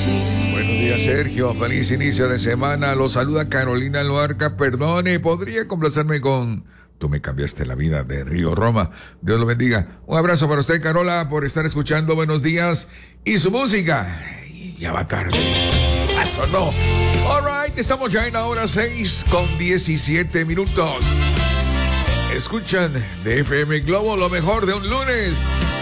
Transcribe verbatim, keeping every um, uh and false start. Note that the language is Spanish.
Buenos días, Sergio. Feliz inicio de semana. Lo saluda Carolina Loarca. Perdone, ¿podría complacerme con Tú me cambiaste la vida de Río Roma? Dios lo bendiga. Un abrazo para usted, Carola, por estar escuchando Buenos Días y su música. Ya va tarde. Eso no. All right, estamos ya en la hora seis con diecisiete minutos. Escuchan de F M Globo lo mejor de un lunes.